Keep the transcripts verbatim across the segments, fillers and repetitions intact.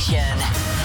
Nation.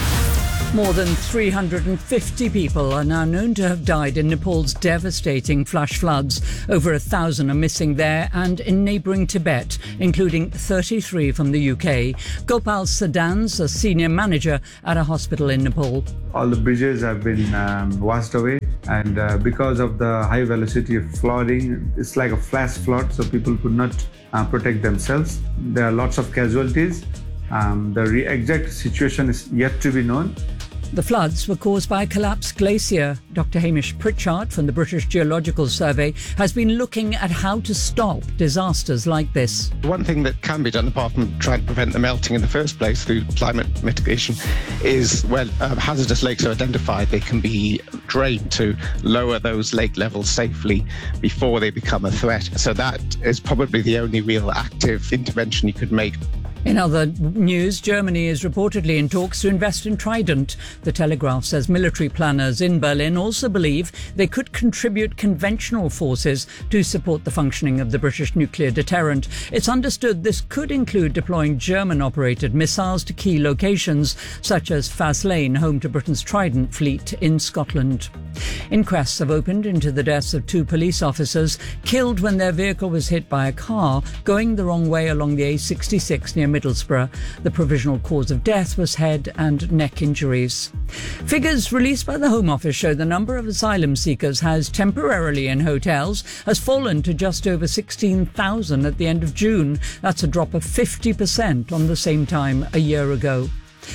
More than three hundred fifty people are now known to have died in Nepal's devastating flash floods. Over a thousand are missing there and in neighbouring Tibet, including thirty-three from the U K. Gopal Sadan's a senior manager at a hospital in Nepal. All the bridges have been um, washed away, and uh, because of the high velocity of flooding, it's like a flash flood, so people could not uh, protect themselves. There are lots of casualties. Um, the re- exact situation is yet to be known. The floods were caused by a collapsed glacier. Doctor Hamish Pritchard from the British Geological Survey has been looking at how to stop disasters like this. One thing that can be done, apart from trying to prevent the melting in the first place through climate mitigation, is when um, hazardous lakes are identified, they can be drained to lower those lake levels safely before they become a threat. So that is probably the only real active intervention you could make. In other news, Germany is reportedly in talks to invest in Trident. The Telegraph says military planners in Berlin also believe they could contribute conventional forces to support the functioning of the British nuclear deterrent. It's understood this could include deploying German-operated missiles to key locations, such as Faslane, home to Britain's Trident fleet in Scotland. Inquests have opened into the deaths of two police officers killed when their vehicle was hit by a car going the wrong way along the A sixty-six near Middlesbrough. The provisional cause of death was head and neck injuries. Figures released by the Home Office show the number of asylum seekers housed temporarily in hotels has fallen to just over sixteen thousand at the end of June. That's a drop of fifty percent on the same time a year ago.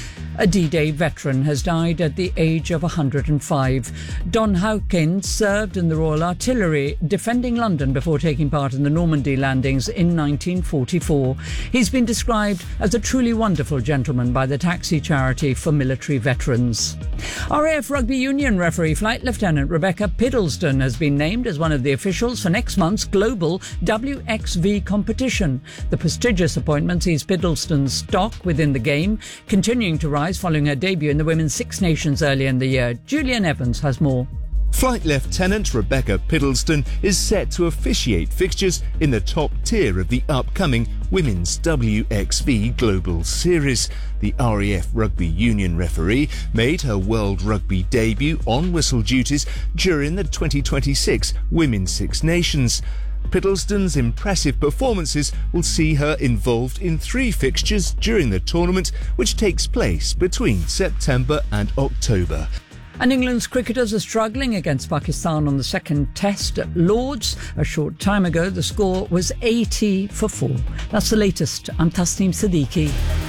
A D-Day veteran has died at the age of one hundred five. Don Hawkins served in the Royal Artillery, defending London before taking part in the Normandy landings in nineteen forty-four. He's been described as a truly wonderful gentleman by the Taxi Charity for Military Veterans. R A F Rugby Union referee Flight Lieutenant Rebecca Piddleston has been named as one of the officials for next month's global W X V competition. The prestigious appointment sees Piddleston's stock within the game continuing to rise following her debut in the Women's Six Nations earlier in the year. Julian Evans has more. Flight Lieutenant Rebecca Piddleston is set to officiate fixtures in the top tier of the upcoming Women's W X V Global Series. The R A F Rugby Union referee made her World Rugby debut on whistle duties during the twenty twenty-six Women's Six Nations. Piddleston's impressive performances will see her involved in three fixtures during the tournament, which takes place between September and October. And England's cricketers are struggling against Pakistan on the second test at Lord's. A short time ago, the score was eighty for four. That's the latest. I'm Tasneem Siddiqui.